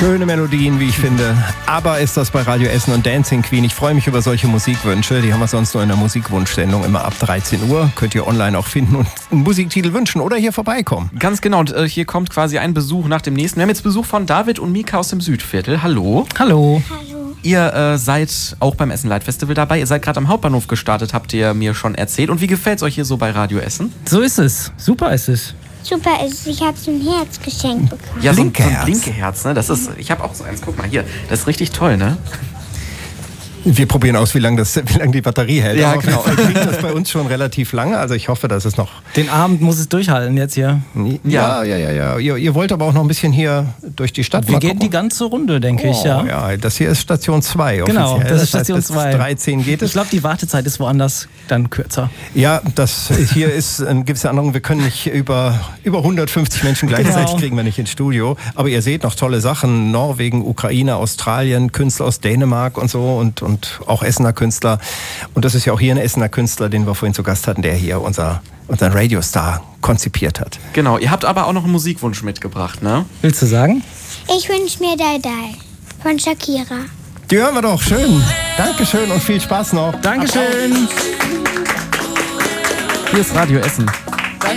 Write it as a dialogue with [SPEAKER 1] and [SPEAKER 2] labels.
[SPEAKER 1] Schöne Melodien, wie ich finde. Aber ist das bei Radio Essen und Dancing Queen. Ich freue mich über solche Musikwünsche. Die haben wir sonst nur in der Musikwunschsendung immer ab 13 Uhr. Könnt ihr online auch finden und einen Musiktitel wünschen oder hier vorbeikommen.
[SPEAKER 2] Ganz genau. Und hier kommt quasi ein Besuch nach dem nächsten. Wir haben jetzt Besuch von David und Mika aus dem Südviertel. Hallo.
[SPEAKER 3] Hallo.
[SPEAKER 4] Hallo.
[SPEAKER 2] Ihr seid auch beim Essen Light Festival dabei. Ihr seid gerade am Hauptbahnhof gestartet, habt ihr mir schon erzählt. Und wie gefällt es euch hier so bei Radio Essen?
[SPEAKER 3] So ist es. Super ist es.
[SPEAKER 4] Super ist, ich habe so ein Herz geschenkt bekommen.
[SPEAKER 2] Ja, so ein
[SPEAKER 1] Blinkeherz.
[SPEAKER 2] Blinkeherz, ne? Ich habe auch so eins. Guck mal hier. Das ist richtig toll, ne?
[SPEAKER 1] Wir probieren aus, wie lange die Batterie hält.
[SPEAKER 2] Ja,
[SPEAKER 1] Aber
[SPEAKER 2] genau.
[SPEAKER 1] auf jeden Fall klingt das bei uns schon relativ lange. Also ich hoffe, dass es noch...
[SPEAKER 3] Den Abend muss es durchhalten jetzt hier.
[SPEAKER 1] Ja. Ihr wollt aber auch noch ein bisschen hier durch die Stadt
[SPEAKER 3] Wir
[SPEAKER 1] mal
[SPEAKER 3] gehen
[SPEAKER 1] gucken.
[SPEAKER 3] die ganze Runde, denke ich, ja.
[SPEAKER 1] Ja, das hier ist Station 2
[SPEAKER 3] Genau,
[SPEAKER 1] offiziell.
[SPEAKER 3] das ist Station
[SPEAKER 1] heißt, bis
[SPEAKER 3] 2.
[SPEAKER 1] 13 geht es.
[SPEAKER 3] Ich glaube, die Wartezeit ist woanders dann kürzer.
[SPEAKER 1] Ja, das hier ist eine gewisse Änderung. Wir können nicht über 150 Menschen gleichzeitig
[SPEAKER 3] Genau.
[SPEAKER 1] kriegen wir nicht ins Studio. Aber ihr seht noch tolle Sachen. Norwegen, Ukraine, Australien, Künstler aus Dänemark und so und auch Essener Künstler. Und das ist ja auch hier ein Essener Künstler, den wir vorhin zu Gast hatten, der hier unseren Radiostar konzipiert hat.
[SPEAKER 2] Genau. Ihr habt aber auch noch einen Musikwunsch mitgebracht, ne?
[SPEAKER 3] Willst du sagen?
[SPEAKER 4] Ich wünsche mir Dai Dai von Shakira.
[SPEAKER 1] Die hören wir doch. Schön. Dankeschön und viel Spaß noch.
[SPEAKER 3] Dankeschön.
[SPEAKER 2] Hier ist Radio Essen.